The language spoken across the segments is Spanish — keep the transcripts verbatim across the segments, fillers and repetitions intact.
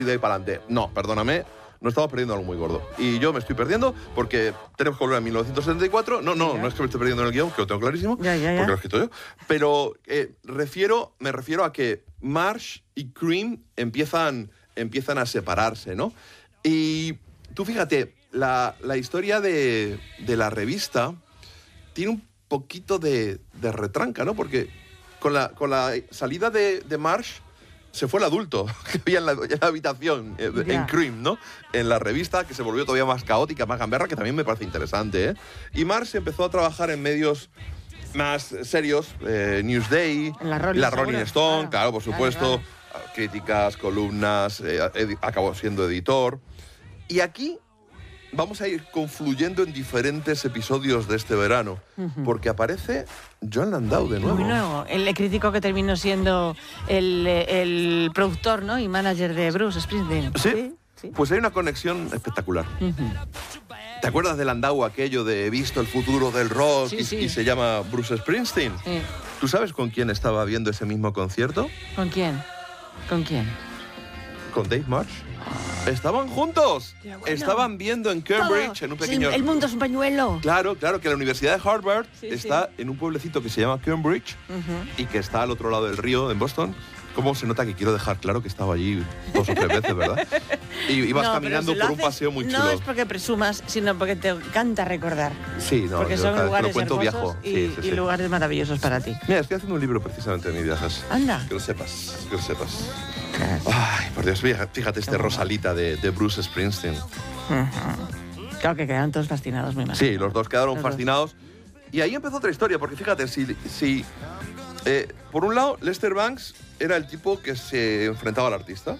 de ahí para adelante. No, perdóname, nos estamos perdiendo algo muy gordo. Y yo me estoy perdiendo porque tenemos que volver a mil novecientos setenta y cuatro. No, no, no es que me esté perdiendo en el guión, que lo tengo clarísimo, ya, ya, ya. porque lo he escrito yo. Pero eh, refiero, me refiero a que Marge y Cream empiezan, empiezan a separarse, ¿no? Y tú fíjate, la, la historia de, de la revista tiene un poquito de, de retranca, ¿no? Porque con la, con la salida de, de Marge se fue el adulto que había en la, en la habitación, eh, en Cream, ¿no? En la revista, que se volvió todavía más caótica, más gamberra, que también me parece interesante, ¿eh? Y Marge empezó a trabajar en medios más serios, eh, Newsday, la Rolling, la Rolling Stone, claro, claro, por supuesto, claro, claro. críticas, columnas, eh, ed- acabó siendo editor. Y aquí vamos a ir confluyendo en diferentes episodios de este verano, uh-huh. porque aparece Jon Landau de nuevo. De nuevo, el crítico que terminó siendo el, el productor, ¿no? Y manager de Bruce Springsteen. ¿Sí? ¿Sí? Sí. Pues hay una conexión espectacular. Uh-huh. ¿Te acuerdas de Landau, aquello de he visto el futuro del rock sí, y, sí. y se llama Bruce Springsteen? Sí. ¿Tú sabes con quién estaba viendo ese mismo concierto? ¿Con quién? ¿Con quién? Con Dave Marsh. Estaban juntos. Bueno. Estaban viendo en Cambridge, Todo. en un pequeño... Sí, el mundo es un pañuelo. Claro, claro, que la Universidad de Harvard sí, está sí. en un pueblecito que se llama Cambridge uh-huh. y que está al otro lado del río, en Boston. ¿Cómo se nota que quiero dejar claro que estaba allí dos o tres veces, verdad? Y ibas no, caminando por haces, un paseo muy chulo. No es porque presumas, sino porque te encanta recordar. Sí, no, porque yo son cada lugares vez que lo cuento hermosos viajo. Y, sí, sí, y sí. lugares maravillosos para ti. Mira, estoy haciendo un libro precisamente de mis viajes. Anda. Que lo sepas, que lo sepas. Ay, por Dios, fíjate este Rosalita de, de Bruce Springsteen. Uh-huh. Claro que quedaron todos fascinados, me imagino. Sí, los dos quedaron los fascinados. Dos. Y ahí empezó otra historia, porque fíjate, si... si eh, por un lado, Lester Bangs era el tipo que se enfrentaba al artista.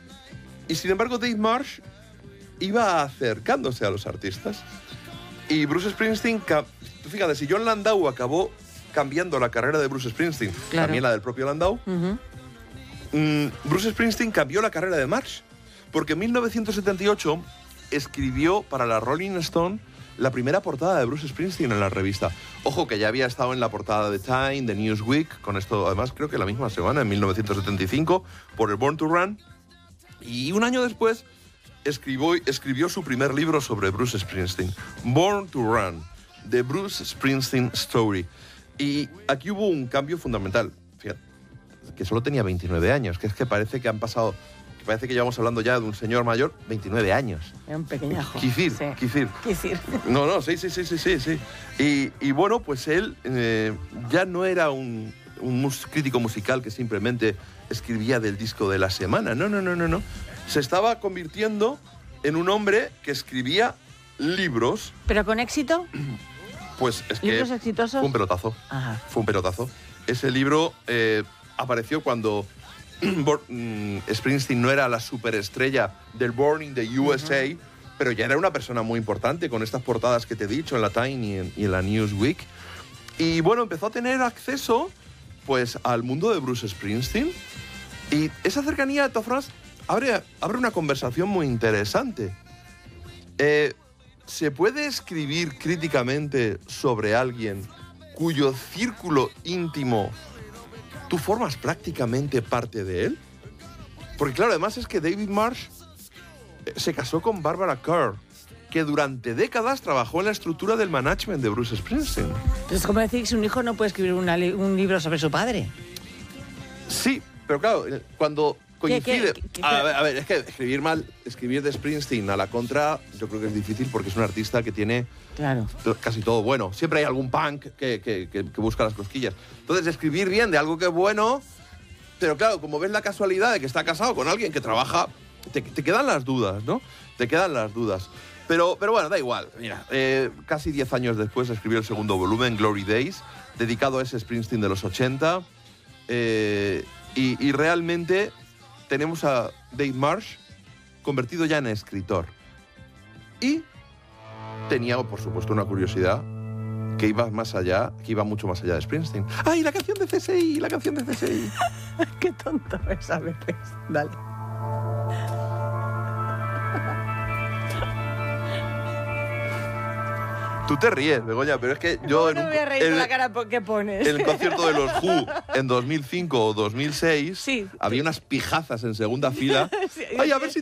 Y sin embargo, Dave Marsh iba acercándose a los artistas. Y Bruce Springsteen... Fíjate, si Jon Landau acabó cambiando la carrera de Bruce Springsteen, claro. también la del propio Landau, uh-huh. mmm, Bruce Springsteen cambió la carrera de Marsh. Porque en mil novecientos setenta y ocho escribió para la Rolling Stone la primera portada de Bruce Springsteen en la revista. Ojo, que ya había estado en la portada de Time, de Newsweek, con esto, además, creo que la misma semana, en mil novecientos setenta y cinco, por el Born to Run. Y un año después escribió, escribió su primer libro sobre Bruce Springsteen, Born to Run, The Bruce Springsteen Story. Y aquí hubo un cambio fundamental. Fíjate, que solo tenía veintinueve años, que es que parece que han pasado... Parece que llevamos hablando ya de un señor mayor, veintinueve años. Era un pequeñajo. Quisir, sí. quisir. Quisir. No, no, sí, sí, sí, sí, sí. sí. Y, y bueno, pues él eh, ya no era un, un mus- crítico musical que simplemente escribía del disco de la semana. No, no, no, no, no. Se estaba convirtiendo en un hombre que escribía libros. ¿Pero con éxito? Pues es que ¿Libros exitosos? Fue un pelotazo. Ajá. Fue un pelotazo. Ese libro eh, apareció cuando... Springsteen no era la superestrella del Born in the U S A, uh-huh. pero ya era una persona muy importante con estas portadas que te he dicho en la Time y en, y en la Newsweek. Y bueno, empezó a tener acceso pues, al mundo de Bruce Springsteen. Y esa cercanía, de todas formas, abre, abre una conversación muy interesante. Eh, ¿Se puede escribir críticamente sobre alguien cuyo círculo íntimo tú formas prácticamente parte de él? Porque claro, además es que David Marsh se casó con Barbara Kerr, que durante décadas trabajó en la estructura del management de Bruce Springsteen. Es como decir que un hijo no puede escribir una li- un libro sobre su padre. Sí, pero claro, cuando coincide... ¿Qué, qué, qué, a, ver, a ver, es que escribir mal, escribir de Springsteen a la contra, yo creo que es difícil porque es un artista que tiene... Claro. Casi todo bueno. Siempre hay algún punk que, que, que, que busca las cosquillas. Entonces, escribir bien de algo que es bueno, pero claro, como ves la casualidad de que está casado con alguien que trabaja, te, te quedan las dudas, ¿no? Te quedan las dudas. Pero, pero bueno, da igual. Mira, eh, casi diez años después escribió el segundo volumen, Glory Days, dedicado a ese Springsteen de los ochenta. Eh, y, y realmente tenemos a Dave Marsh convertido ya en escritor. Y tenía, por supuesto, una curiosidad que iba más allá, que iba mucho más allá de Springsteen. ¡Ay, la canción de C S I! ¡La canción de C S I! ¡Qué tonto es a veces! Dale. Tú te ríes, Begoña, pero es que yo... No, en no un- me voy a reír en- con la cara po- que pones. En el concierto de los Who en dos mil cinco o dos mil seis Sí. había unas pijazas en segunda fila. Sí, Ay, a ver si